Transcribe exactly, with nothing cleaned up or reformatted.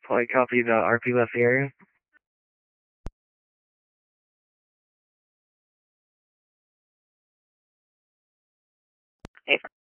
I copy the R P left the area. Hey,